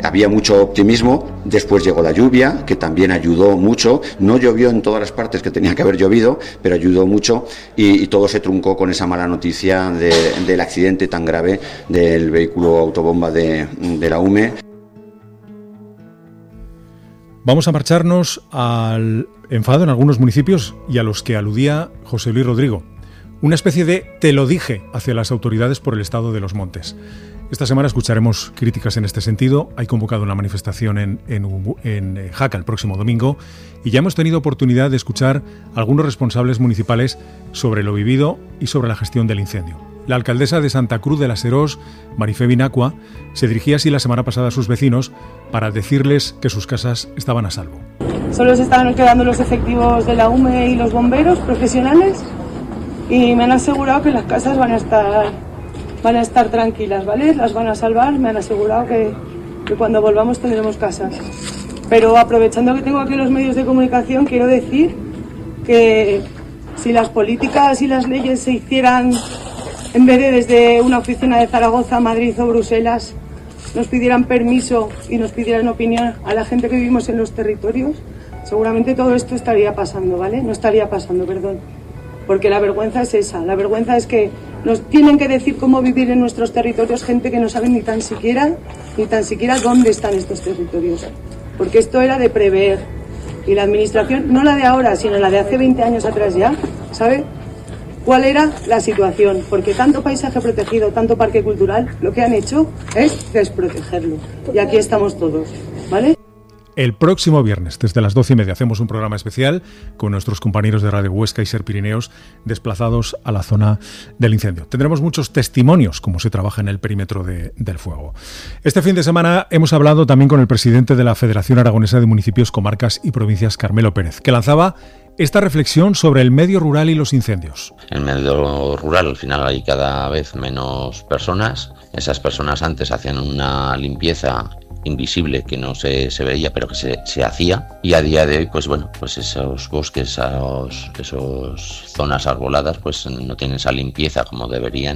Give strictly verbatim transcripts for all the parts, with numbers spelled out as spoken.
Había mucho optimismo, después llegó la lluvia, que también ayudó mucho. No llovió en todas las partes que tenía que haber llovido, pero ayudó mucho y, y todo se truncó con esa mala noticia de, del accidente tan grave del vehículo autobomba de, de la U M E. Vamos a marcharnos al enfado en algunos municipios y a los que aludía José Luis Rodrigo. Una especie de te lo dije hacia las autoridades por el estado de los montes. Esta semana escucharemos críticas en este sentido. Hay convocado una manifestación en, en, en Jaca el próximo domingo y ya hemos tenido oportunidad de escuchar a algunos responsables municipales sobre lo vivido y sobre la gestión del incendio. La alcaldesa de Santa Cruz de la Serós, Marifé Binacua, se dirigía así la semana pasada a sus vecinos para decirles que sus casas estaban a salvo. Solo se estaban quedando los efectivos de la U M E y los bomberos profesionales y me han asegurado que las casas van a estar, van a estar tranquilas, ¿vale? Las van a salvar, me han asegurado que, que cuando volvamos tendremos casas. Pero aprovechando que tengo aquí los medios de comunicación, quiero decir que si las políticas y las leyes se hicieran en vez de desde una oficina de Zaragoza, Madrid o Bruselas, nos pidieran permiso y nos pidieran opinión a la gente que vivimos en los territorios, seguramente todo esto estaría pasando, ¿vale? No estaría pasando, perdón. Porque la vergüenza es esa, la vergüenza es que nos tienen que decir cómo vivir en nuestros territorios gente que no sabe ni tan siquiera, ni tan siquiera dónde están estos territorios. Porque esto era de prever. Y la administración, no la de ahora, sino la de hace veinte años atrás ya, ¿sabe cuál era la situación? Porque tanto paisaje protegido, tanto parque cultural, lo que han hecho es desprotegerlo. Y aquí estamos todos, ¿vale? El próximo viernes, desde las doce y media, hacemos un programa especial con nuestros compañeros de Radio Huesca y Ser Pirineos desplazados a la zona del incendio. Tendremos muchos testimonios cómo se trabaja en el perímetro de, del fuego. Este fin de semana hemos hablado también con el presidente de la Federación Aragonesa de Municipios, Comarcas y Provincias, Carmelo Pérez, que lanzaba esta reflexión sobre el medio rural y los incendios. En el medio rural al final hay cada vez menos personas. Esas personas antes hacían una limpieza invisible que no se, se veía pero que se, se hacía, y a día de hoy pues bueno, pues esos bosques, esos, esos zonas arboladas pues no tienen esa limpieza como deberían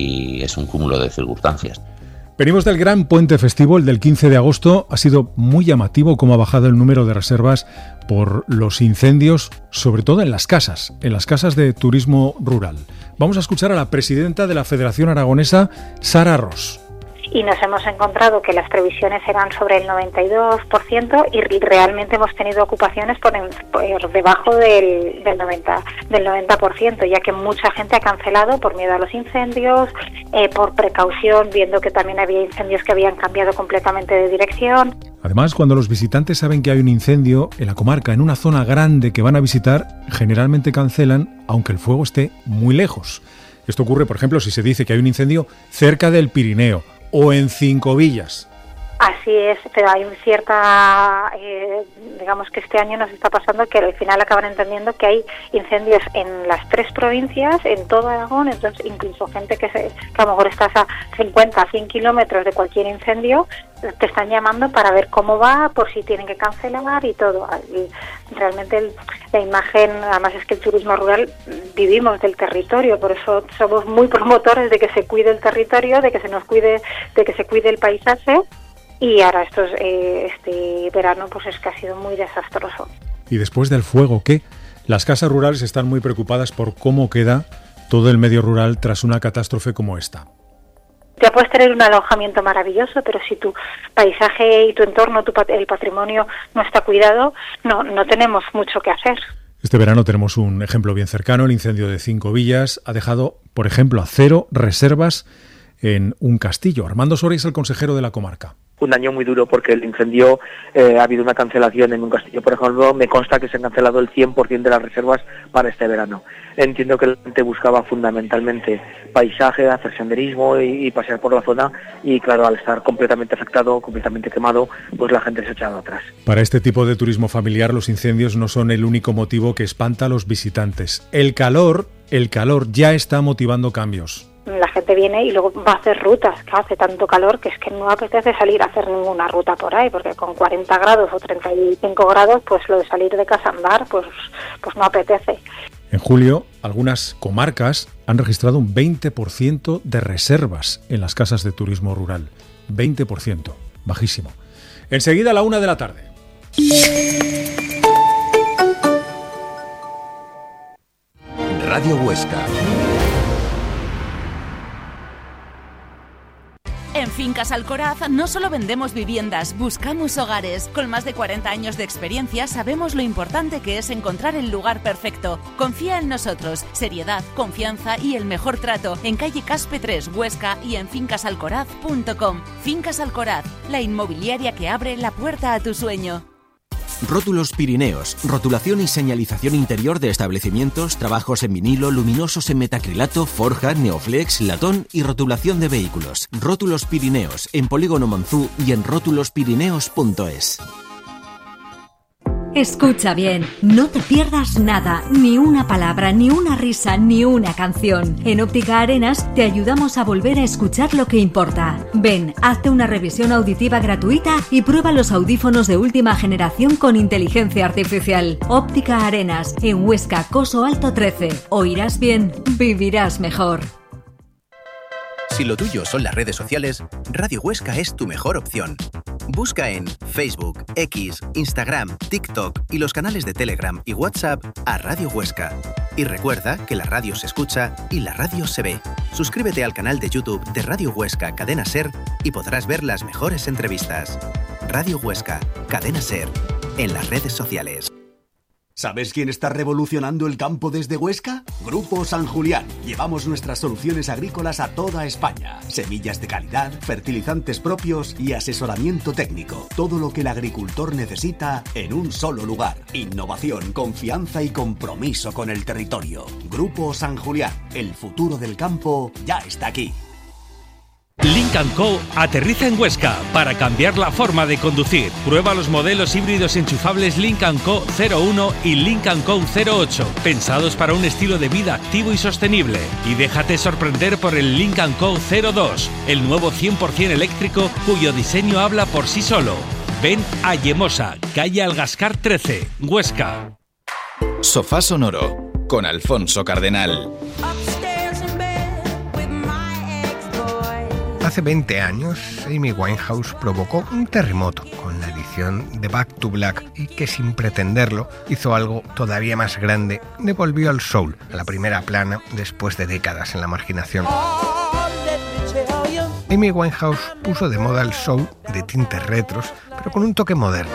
y es un cúmulo de circunstancias. Venimos del gran puente festivo, el del quince de agosto. Ha sido muy llamativo cómo ha bajado el número de reservas por los incendios, sobre todo en las casas, en las casas de turismo rural. Vamos a escuchar a la presidenta de la Federación Aragonesa, Sara Ros. Y nos hemos encontrado que las previsiones eran sobre el noventa y dos por ciento y realmente hemos tenido ocupaciones por, en, por debajo del, del, noventa, del noventa por ciento, ya que mucha gente ha cancelado por miedo a los incendios, eh, por precaución, viendo que también había incendios que habían cambiado completamente de dirección. Además, cuando los visitantes saben que hay un incendio en la comarca, en una zona grande que van a visitar, generalmente cancelan, aunque el fuego esté muy lejos. Esto ocurre, por ejemplo, si se dice que hay un incendio cerca del Pirineo o en Cinco Villas. Así es, pero hay cierta, eh, digamos que este año nos está pasando que al final acaban entendiendo que hay incendios en las tres provincias, en todo Aragón, entonces incluso gente que, se, que a lo mejor estás a cincuenta, cien kilómetros de cualquier incendio, te están llamando para ver cómo va, por si tienen que cancelar y todo. Y realmente el, la imagen, además es que el turismo rural vivimos del territorio, por eso somos muy promotores de que se cuide el territorio, de que se nos cuide, de que se cuide el paisaje. Y ahora estos, eh, este verano pues es que ha sido muy desastroso. Y después del fuego, ¿qué? Las casas rurales están muy preocupadas por cómo queda todo el medio rural tras una catástrofe como esta. Ya puedes tener un alojamiento maravilloso, pero si tu paisaje y tu entorno, tu, el patrimonio no está cuidado, no, no tenemos mucho que hacer. Este verano tenemos un ejemplo bien cercano. El incendio de Cinco Villas ha dejado, por ejemplo, a cero reservas en un castillo. Armando Soria es el consejero de la comarca. Un año muy duro porque el incendio, eh, ha habido una cancelación en un castillo, por ejemplo, me consta que se han cancelado el cien por ciento de las reservas para este verano. Entiendo que la gente buscaba fundamentalmente paisaje, hacer senderismo y, y pasear por la zona y claro, al estar completamente afectado, completamente quemado, pues la gente se ha echado atrás. Para este tipo de turismo familiar los incendios no son el único motivo que espanta a los visitantes. El calor, el calor ya está motivando cambios. La gente viene y luego va a hacer rutas, que hace tanto calor que es que no apetece salir a hacer ninguna ruta por ahí, porque con cuarenta grados o treinta y cinco grados, pues lo de salir de casa a andar, pues, pues no apetece. En julio, algunas comarcas han registrado un veinte por ciento de reservas en las casas de turismo rural. veinte por ciento, bajísimo. Enseguida a la una de la tarde. Radio Huesca. En Fincas Alcoraz no solo vendemos viviendas, buscamos hogares. Con más de cuarenta años de experiencia sabemos lo importante que es encontrar el lugar perfecto. Confía en nosotros. Seriedad, confianza y el mejor trato en calle Caspe tres, Huesca y en fincas alcoraz punto com. Fincas Alcoraz, la inmobiliaria que abre la puerta a tu sueño. Rótulos Pirineos, rotulación y señalización interior de establecimientos, trabajos en vinilo, luminosos en metacrilato, forja, neoflex, latón y rotulación de vehículos. Rótulos Pirineos, en Polígono Monzú y en rótulos pirineos punto es. Escucha bien, no te pierdas nada, ni una palabra, ni una risa, ni una canción. En Óptica Arenas te ayudamos a volver a escuchar lo que importa. Ven, hazte una revisión auditiva gratuita y prueba los audífonos de última generación con inteligencia artificial. Óptica Arenas, en Huesca, Coso Alto trece. Oirás bien, vivirás mejor. Si lo tuyo son las redes sociales, Radio Huesca es tu mejor opción. Busca en Facebook, X, Instagram, TikTok y los canales de Telegram y WhatsApp a Radio Huesca. Y recuerda que la radio se escucha y la radio se ve. Suscríbete al canal de YouTube de Radio Huesca Cadena Ser y podrás ver las mejores entrevistas. Radio Huesca, Cadena Ser, en las redes sociales. ¿Sabes quién está revolucionando el campo desde Huesca? Grupo San Julián. Llevamos nuestras soluciones agrícolas a toda España. Semillas de calidad, fertilizantes propios y asesoramiento técnico. Todo lo que el agricultor necesita en un solo lugar. Innovación, confianza y compromiso con el territorio. Grupo San Julián. El futuro del campo ya está aquí. Lynk and Co aterriza en Huesca para cambiar la forma de conducir. Prueba los modelos híbridos enchufables Lynk and Co cero uno y Lynk and Co cero ocho, pensados para un estilo de vida activo y sostenible. Y déjate sorprender por el Lynk and Co cero dos, el nuevo cien por ciento eléctrico cuyo diseño habla por sí solo. Ven a Yemosa, calle Algascar trece, Huesca. Sofá Sonoro, con Alfonso Cardenal. Hace veinte años, Amy Winehouse provocó un terremoto con la edición de Back to Black y que sin pretenderlo hizo algo todavía más grande, devolvió al soul a la primera plana después de décadas en la marginación. Amy Winehouse puso de moda el soul de tintes retros, pero con un toque moderno.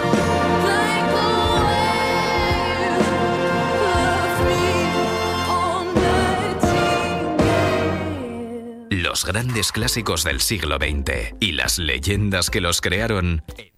Los grandes clásicos del siglo veinte y las leyendas que los crearon